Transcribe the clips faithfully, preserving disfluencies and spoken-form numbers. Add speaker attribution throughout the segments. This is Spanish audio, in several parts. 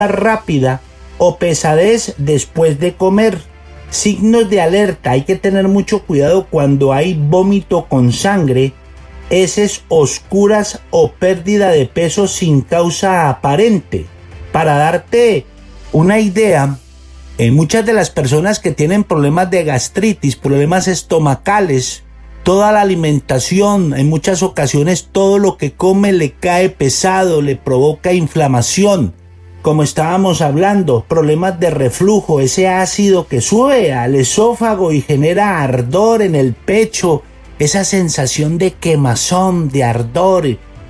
Speaker 1: rápida o pesadez después de comer. Signos de alerta: hay que tener mucho cuidado cuando hay vómito con sangre, heces oscuras o pérdida de peso sin causa aparente. Para darte una idea, en muchas de las personas que tienen problemas de gastritis, problemas estomacales, toda la alimentación, en muchas ocasiones todo lo que come le cae pesado, le provoca inflamación. Como estábamos hablando, problemas de reflujo, ese ácido que sube al esófago y genera ardor en el pecho, esa sensación de quemazón, de ardor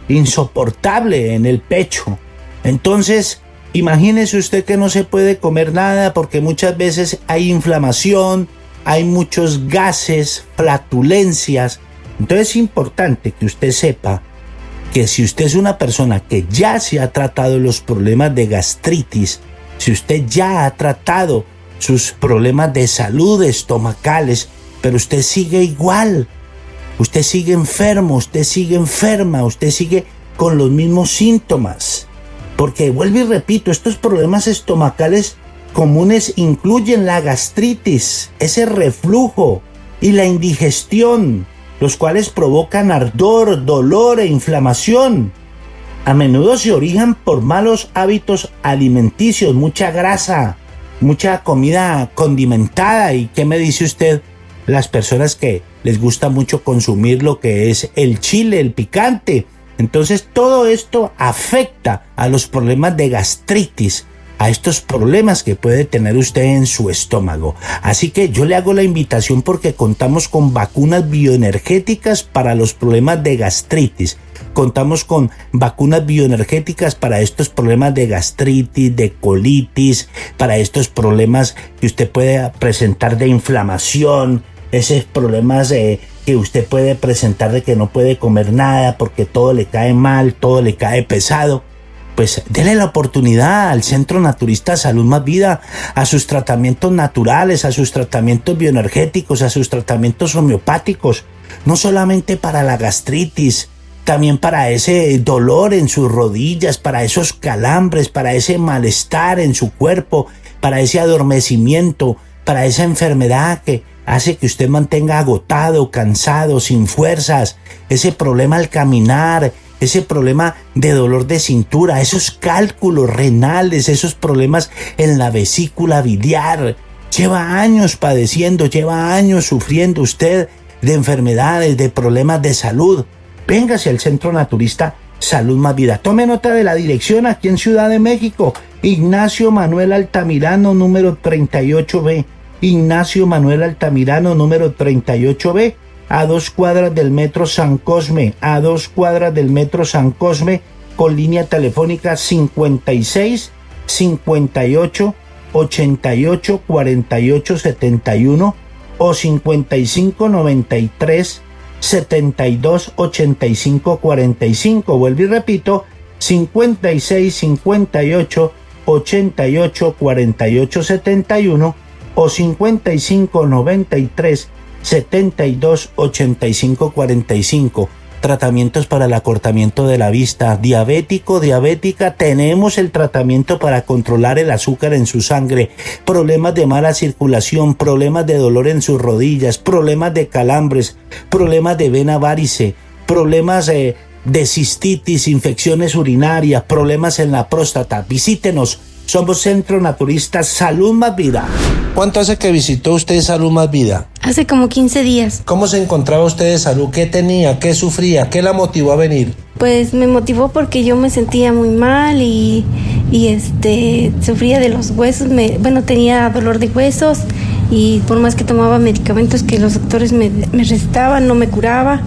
Speaker 1: insoportable en el pecho. Entonces, imagínese usted que no se puede comer nada porque muchas veces hay inflamación, hay muchos gases, flatulencias. Entonces es importante que usted sepa que si usted es una persona que ya se ha tratado los problemas de gastritis, si usted ya ha tratado sus problemas de salud estomacales, pero usted sigue igual, usted sigue enfermo, usted sigue enferma, usted sigue con los mismos síntomas. Porque vuelvo y repito, estos problemas estomacales comunes incluyen la gastritis, ese reflujo y la indigestión, los cuales provocan ardor, dolor e inflamación. A menudo se originan por malos hábitos alimenticios, mucha grasa, mucha comida condimentada. ¿Y qué me dice usted? Las personas que les gusta mucho consumir lo que es el chile, el picante. Entonces todo esto afecta a los problemas de gastritis, a estos problemas que puede tener usted en su estómago. Así que yo le hago la invitación porque contamos con vacunas bioenergéticas para los problemas de gastritis. Contamos con vacunas bioenergéticas para estos problemas de gastritis, de colitis, para estos problemas que usted puede presentar de inflamación, esos problemas de, que usted puede presentar de que no puede comer nada porque todo le cae mal, todo le cae pesado. Pues dele la oportunidad al Centro Naturista Salud Más Vida, a sus tratamientos naturales, a sus tratamientos bioenergéticos, a sus tratamientos homeopáticos, no solamente para la gastritis, también para ese dolor en sus rodillas, para esos calambres, para ese malestar en su cuerpo, para ese adormecimiento, para esa enfermedad que hace que usted mantenga agotado, cansado, sin fuerzas, ese problema al caminar, ese problema de dolor de cintura, esos cálculos renales, esos problemas en la vesícula biliar. Lleva años padeciendo, lleva años sufriendo usted de enfermedades, de problemas de salud. Véngase al Centro Naturista Salud Más Vida. Tome nota de la dirección aquí en Ciudad de México. Ignacio Manuel Altamirano, número treinta y ocho B. Ignacio Manuel Altamirano, número treinta y ocho B. A dos cuadras del Metro San Cosme, a dos cuadras del Metro San Cosme, con línea telefónica cincuenta y seis, cincuenta y ocho, ochenta y ocho, cuarenta y ocho, setenta y uno o cincuenta y cinco, noventa y tres, setenta y dos, ochenta y cinco, cuarenta y cinco. Vuelvo y repito, cincuenta y seis, cincuenta y ocho, ochenta y ocho, cuarenta y ocho, setenta y uno o cincuenta y cinco, noventa y tres, setenta y dos, ochenta y cinco, cuarenta y cinco. Tratamientos para el acortamiento de la vista. Diabético, diabética, tenemos el tratamiento para controlar el azúcar en su sangre. Problemas de mala circulación, problemas de dolor en sus rodillas, problemas de calambres, problemas de vena varice, problemas eh, de cistitis, infecciones urinarias, problemas en la próstata. Visítenos. Somos Centro Naturista Salud Más Vida. ¿Cuánto hace que visitó usted Salud Más Vida?
Speaker 2: Hace como quince días.
Speaker 1: ¿Cómo se encontraba usted de salud? ¿Qué tenía? ¿Qué sufría? ¿Qué la motivó a venir?
Speaker 2: Pues me motivó porque yo me sentía muy mal y, y este sufría de los huesos. Me, bueno, tenía dolor de huesos y por más que tomaba medicamentos que los doctores me, me recetaban, no me curaba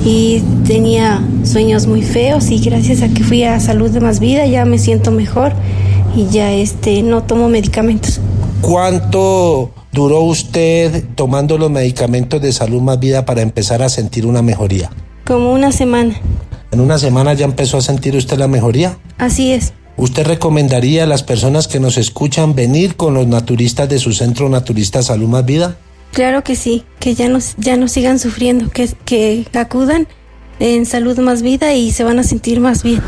Speaker 2: y tenía sueños muy feos y gracias a que fui a Salud Más Vida ya me siento mejor. Y ya este no tomo medicamentos.
Speaker 1: ¿Cuánto duró usted tomando los medicamentos de Salud Más Vida para empezar a sentir una mejoría?
Speaker 2: Como una semana.
Speaker 1: ¿En una semana ya empezó a sentir usted la mejoría?
Speaker 2: Así es.
Speaker 1: ¿Usted recomendaría a las personas que nos escuchan venir con los naturistas de su Centro Naturista Salud Más Vida?
Speaker 2: Claro que sí, que ya no, ya no sigan sufriendo, que, que acudan en Salud Más Vida y se van a sentir más bien.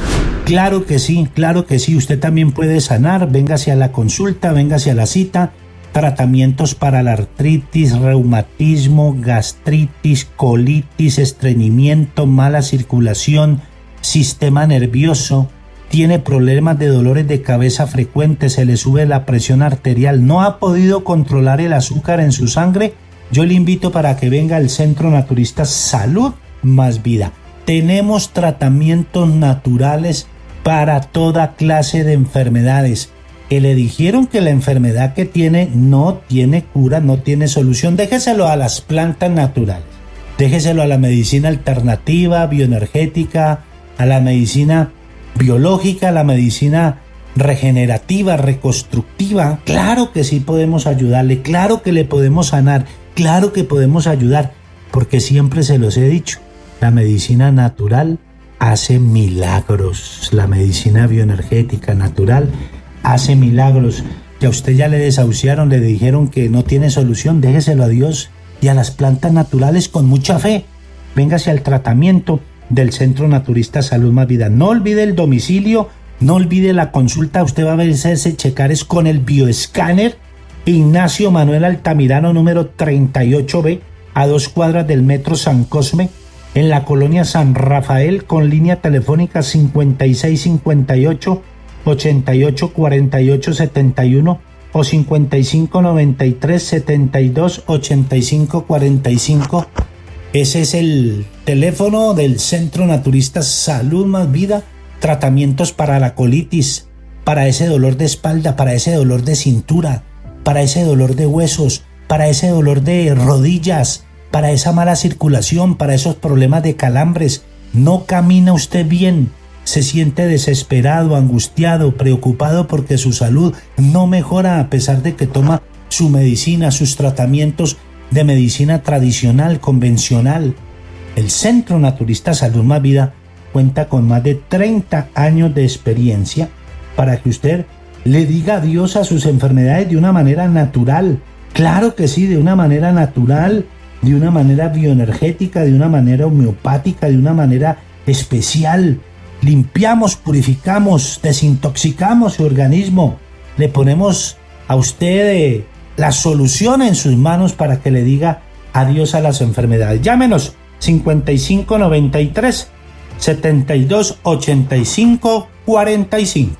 Speaker 1: Claro que sí, claro que sí, usted también puede sanar, véngase a la consulta, véngase a la cita, tratamientos para la artritis, reumatismo, gastritis, colitis, estreñimiento, mala circulación, sistema nervioso, tiene problemas de dolores de cabeza frecuentes, se le sube la presión arterial, no ha podido controlar el azúcar en su sangre, yo le invito para que venga al Centro Naturista Salud Más Vida. Tenemos tratamientos naturales para toda clase de enfermedades. Que le dijeron que la enfermedad que tiene no tiene cura, no tiene solución, déjeselo a las plantas naturales, déjeselo a la medicina alternativa, bioenergética, a la medicina biológica, a la medicina regenerativa, reconstructiva. Claro que sí podemos ayudarle, claro que le podemos sanar, claro que podemos ayudar, porque siempre se los he dicho, la medicina natural hace milagros, la medicina bioenergética natural hace milagros. Que a usted ya le desahuciaron, le dijeron que no tiene solución, déjeselo a Dios y a las plantas naturales con mucha fe. Véngase al tratamiento del Centro Naturista Salud Más Vida. No olvide el domicilio, no olvide la consulta, usted va a hacerse checar es con el bioescáner Ignacio Manuel Altamirano número treinta y ocho B, a dos cuadras del Metro San Cosme, en la colonia San Rafael, con línea telefónica cincuenta y seis cincuenta y ocho ochenta y ocho cuarenta y ocho setenta y uno o cincuenta y cinco noventa y tres setenta y dos ochenta y cinco cuarenta y cinco. Ese es el teléfono del Centro Naturista Salud Más Vida. Tratamientos para la colitis, para ese dolor de espalda, para ese dolor de cintura, para ese dolor de huesos, para ese dolor de rodillas, para esa mala circulación, para esos problemas de calambres. No camina usted bien, se siente desesperado, angustiado, preocupado porque su salud no mejora a pesar de que toma su medicina, sus tratamientos de medicina tradicional, convencional. El Centro Naturista Salud Más Vida cuenta con más de treinta años de experiencia para que usted le diga adiós a sus enfermedades de una manera natural. Claro que sí, de una manera natural, de una manera bioenergética, de una manera homeopática, de una manera especial. Limpiamos, purificamos, desintoxicamos su organismo. Le ponemos a usted eh, la solución en sus manos para que le diga adiós a las enfermedades. Llámenos cincuenta y cinco noventa y tres setenta y dos ochenta y cinco cuarenta y cinco.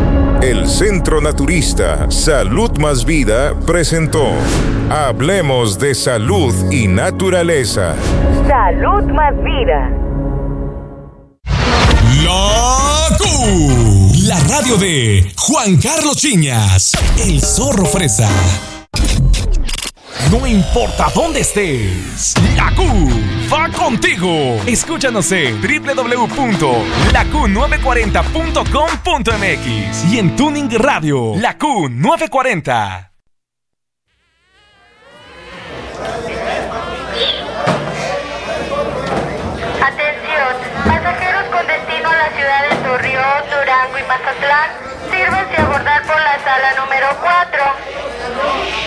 Speaker 3: El Centro Naturista Salud Más Vida presentó Hablemos de Salud y Naturaleza.
Speaker 4: Salud Más Vida.
Speaker 5: La Q, la radio de Juan Carlos Chiñas, el zorro fresa. No importa dónde estés, la Q va contigo. Escúchanos en doble u doble u doble u punto la q nueve cuarenta punto com punto m x y en Tuning Radio, la Q nueve cuarenta.
Speaker 4: Atención, pasajeros con destino a la ciudad de Torreón, Durango y Mazatlán, sírvanse a abordar por la sala número cuatro.